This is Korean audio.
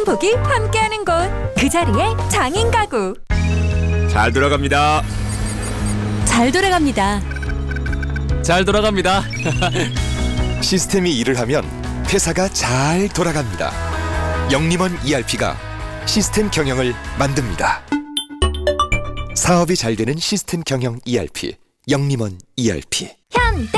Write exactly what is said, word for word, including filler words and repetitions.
행복이 함께하는 곳, 그 자리에 장인 가구. 잘 돌아갑니다. 잘 돌아갑니다. 잘 돌아갑니다. 시스템이 일을 하면 회사가 잘 돌아갑니다. 영림원 이알피가 시스템 경영을 만듭니다. 사업이 잘 되는 시스템 경영 이알피, 영림원 이알피. 현대